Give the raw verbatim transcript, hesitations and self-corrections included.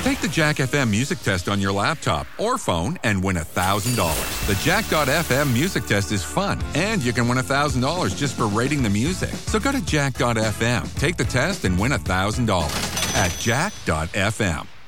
Take the Jack F M music test on your laptop or phone and win one thousand dollars. The Jack dot F M music test is fun, and you can win one thousand dollars just for rating the music. So go to Jack dot F M, take the test, and win one thousand dollars at Jack dot F M.